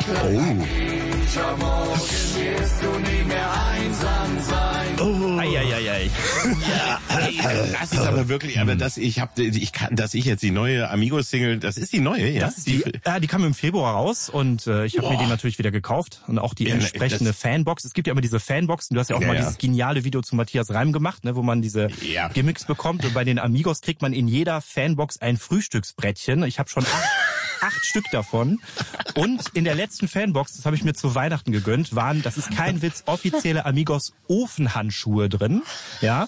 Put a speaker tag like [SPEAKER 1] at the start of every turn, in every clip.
[SPEAKER 1] Oh.
[SPEAKER 2] Morgen wirst du nie mehr einsam sein.
[SPEAKER 1] Oh.
[SPEAKER 3] Eieiei.
[SPEAKER 1] Ja, das ist aber wirklich, aber dass ich jetzt die neue Amigos-Single, das ist die neue, ja?
[SPEAKER 3] Das ist die kam im Februar raus und ich habe mir die natürlich wieder gekauft und auch die entsprechende Fanbox. Es gibt ja immer diese Fanboxen, du hast ja auch mal dieses geniale Video zu Matthias Reim gemacht, ne, wo man diese Gimmicks bekommt und bei den Amigos kriegt man in jeder Fanbox ein Frühstücksbrettchen. Ich habe schon 8 Stück davon. Und in der letzten Fanbox, das habe ich mir zu Weihnachten gegönnt, waren, das ist kein Witz, offizielle Amigos Ofenhandschuhe drin. Ja,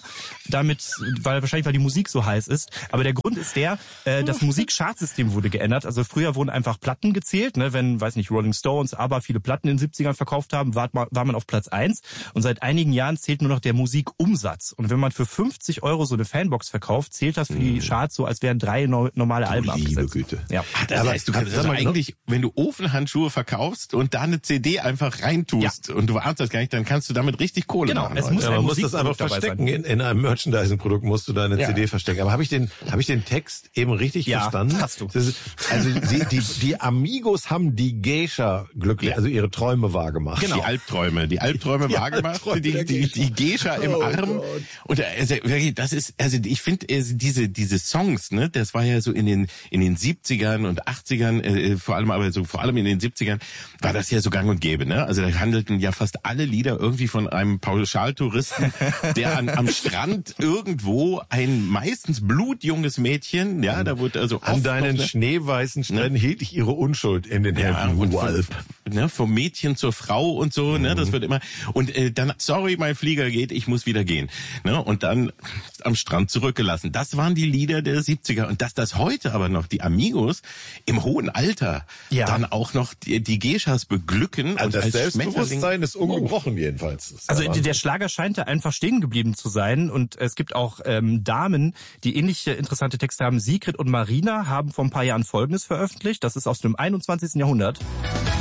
[SPEAKER 3] weil die Musik so heiß ist. Aber der Grund ist das Musikchartsystem wurde geändert. Also früher wurden einfach Platten gezählt, ne, wenn, weiß nicht, Rolling Stones, aber viele Platten in den 70ern verkauft haben, war man auf Platz 1. Und seit einigen Jahren zählt nur noch der Musikumsatz. Und wenn man für 50 € so eine Fanbox verkauft, zählt das für die Charts so, als wären 3 normale Alben abgesetzt.
[SPEAKER 1] Güte.
[SPEAKER 3] Ja.
[SPEAKER 1] Das heißt, du kannst eigentlich, wenn du Ofenhandschuhe verkaufst und da eine CD einfach reintust und du ahnst das gar nicht, dann kannst du damit richtig Kohle machen.
[SPEAKER 4] Es muss man muss das einfach verstecken. In einem Merchandising-Produkt musst du deine CD verstecken. Aber habe ich den Text eben richtig verstanden?
[SPEAKER 3] Hast du.
[SPEAKER 4] Also die Amigos haben die Geisha glücklich, also ihre Träume wahrgemacht.
[SPEAKER 1] Genau. Die Albträume wahrgemacht, die Geisha im Arm. Gott. Und also wirklich, das ist, also ich finde diese Songs, ne, das war ja so in den 70ern und 80ern, vor allem in den 70ern war das ja so gang und gäbe, ne? Also da handelten ja fast alle Lieder irgendwie von einem Pauschaltouristen, der am Strand irgendwo ein meistens blutjunges Mädchen, ja, da wurde also
[SPEAKER 4] an deinen schneeweißen Stränden hielt ich ihre Unschuld in den Händen.
[SPEAKER 1] Ne, vom Mädchen zur Frau und so, ne, das wird immer und dann sorry, mein Flieger geht, ich muss wieder gehen, ne, und dann am Strand zurückgelassen. Das waren die Lieder der 70er und dass das heute aber noch die Amigos im hohen Alter dann auch noch die Geishas beglücken.
[SPEAKER 4] Also das Selbstbewusstsein ist ungebrochen jedenfalls.
[SPEAKER 3] Also der Schlager scheint da einfach stehen geblieben zu sein und es gibt auch Damen, die ähnliche interessante Texte haben. Sigrid und Marina haben vor ein paar Jahren Folgendes veröffentlicht. Das ist aus dem 21. Jahrhundert.